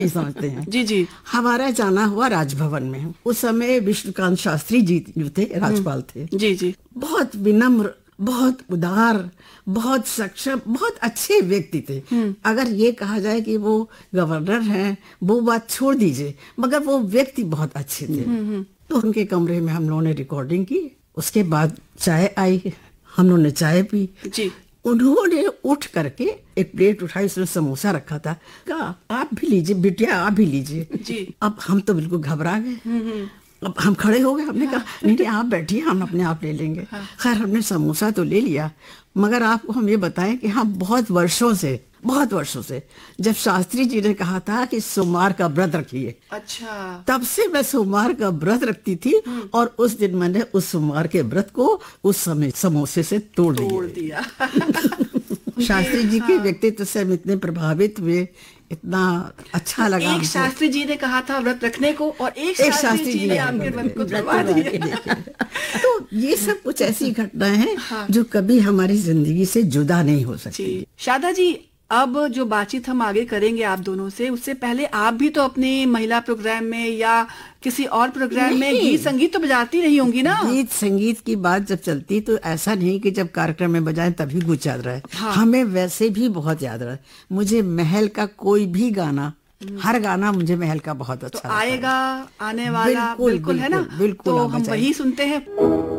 नहीं समझते हैं। जी जी। हमारा जाना हुआ राजभवन में। उस समय विष्णुकांत शास्त्री जी जो थे राज्यपाल थे। जी जी। बहुत विनम्र, बहुत उदार, बहुत सक्षम, बहुत अच्छे व्यक्ति थे। अगर ये कहा जाए कि वो गवर्नर हैं, वो बात छोड़ दीजिए, मगर वो व्यक्ति बहुत अच्छे थे। तो उनके कमरे में हम लोगों ने रिकॉर्डिंग की। उसके बाद चाय आई, हम लोगों ने चाय पी। जी। उन्होंने उठ करके एक प्लेट उठाई, उसमें समोसा रखा था। कहा आप भी लीजिए बिटिया, आप भी लीजिए। जी। अब हम तो बिल्कुल घबरा गए। अब हम खड़े हो गए, हमने कहा नहीं नहीं आप बैठिए, हम अपने आप ले लेंगे। खैर हमने समोसा तो ले लिया, मगर आपको हम ये बताएं कि हम बहुत वर्षों से जब शास्त्री जी ने कहा था कि सोमवार का व्रत रखिए, अच्छा, तब से मैं सोमवार का व्रत रखती थी। और उस दिन मैंने उस सोमवार के व्रत को उस समय समोसे से तोड़ दिया। शास्त्री जी के व्यक्तित्व से हम इतने प्रभावित हुए, इतना अच्छा लगा। एक शास्त्री जी ने कहा था व्रत रखने को, और एक शास्त्री जी ने आपके व्रत को तोड़वा दिया। तो ये सब कुछ ऐसी घटनाएं हैं जो कभी हमारी जिंदगी से जुदा नहीं हो सकती। शारदा जी, अब जो बातचीत हम आगे करेंगे आप दोनों से, उससे पहले आप भी तो अपने महिला प्रोग्राम में या किसी और प्रोग्राम में गीत संगीत तो बजाती रही होंगी ना? गीत संगीत की बात जब चलती तो ऐसा नहीं कि जब कार्यक्रम में बजाएं तभी कुछ याद रहे। हमें वैसे भी बहुत याद रहे। मुझे महल का कोई भी गाना, हर गाना मुझे महल का बहुत अच्छा तो आएगा, आने वाला बिल्कुल है ना? बिल्कुल तो हम वही सुनते हैं।